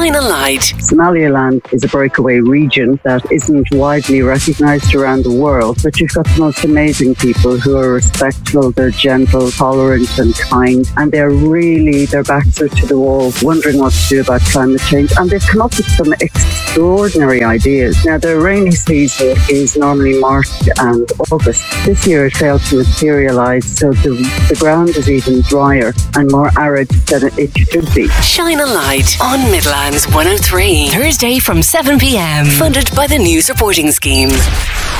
Shine a light. Somaliland is a breakaway region that isn't widely recognised around the world, but you've got the most amazing people who are respectful, they're gentle, tolerant and kind, and their backs are to the wall, wondering what to do about climate change, and they've come up with some extraordinary ideas. Now, the rainy season is normally March and August. This year it failed to materialise, so the ground is even drier and more arid than it should be. Shine a light on Midlands 103. Thursday from 7 p.m. Funded by the News Reporting Scheme.